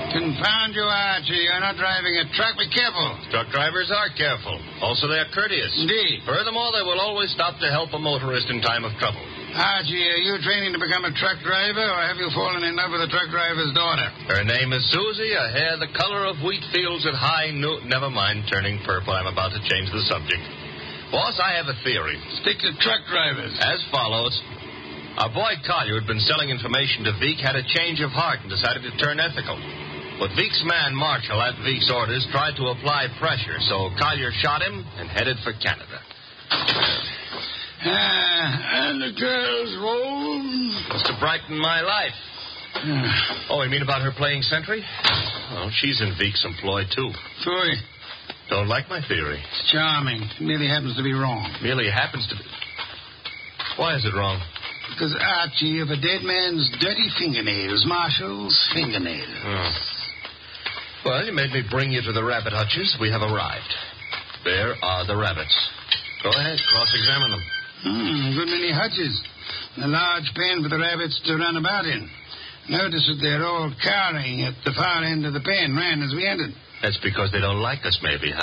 Confound you, Archie. You're not driving a truck. Be careful. Truck drivers are careful. Also, they're courteous. Indeed. Furthermore, they will always stop to help a motorist in time of trouble. Archie, are you training to become a truck driver, or have you fallen in love with a truck driver's daughter? Her name is Susie, a hair the color of wheat fields at high noon. Never mind turning purple. I'm about to change the subject. Boss, I have a theory. Stick to truck drivers. As follows. Our boy Collier had been selling information to Veek, had a change of heart, and decided to turn ethical. But Veek's man, Marshall, at Veek's orders, tried to apply pressure, so Collier shot him and headed for Canada. And the girl's home. Was to brighten my life. Oh, you mean about her playing sentry? Well, she's in Veek's employ, too. Phooey. Don't like my theory. It's charming. It merely happens to be wrong. Merely happens to be... Why is it wrong? Because, Archie, of a dead man's dirty fingernails, Marshall's fingernails. Oh. Well, you made me bring you to the rabbit hutches. We have arrived. There are the rabbits. Go ahead, cross-examine them. Good many hutches. And a large pen for the rabbits to run about in. Notice that they're all cowering at the far end of the pen, ran as we entered. That's because they don't like us, maybe, huh?